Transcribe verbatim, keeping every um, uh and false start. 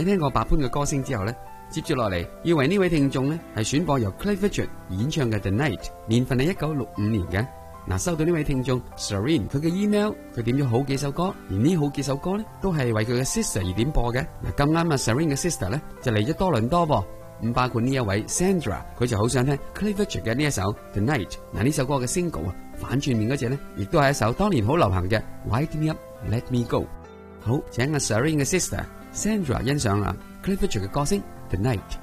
喺聽過百般嘅歌聲之後呢，接住落嚟要為呢位聽眾呢係選播由 Cliff Richard 演唱嘅 The Night， 年份係一九六五年嘅。嗱，收到呢位聽眾 Serene 佢嘅 email， 佢點咗好幾首歌，而呢好幾首歌呢都係為佢嘅 sister 而點播嘅。嗱，咁啱啊 Serene 嘅 sister 呢就嚟咗多倫多噃，咁包括呢一位 Sandra， 佢就好想聽 Cliff Richard 嘅呢一首 The Night。嗱，呢首歌嘅 single 啊，反轉面嗰隻呢亦都係一首當年好流行嘅 Wake Me Up Let Me Go。好，請阿 Serene 嘅 sister Sandra 欣賞啊 Cliff Richard 嘅歌聲 The Night。